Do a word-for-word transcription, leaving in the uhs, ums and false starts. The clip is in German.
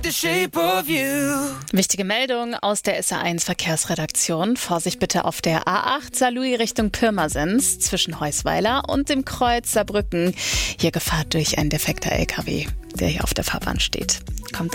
The shape of you. Wichtige Meldung aus der S R eins Verkehrsredaktion. Vorsicht bitte auf der A acht Saarlouis Richtung Pirmasens zwischen Heusweiler und dem Kreuz Saarbrücken. Hier Gefahr durch ein defekter L K W, der hier auf der Fahrbahn steht. Kommt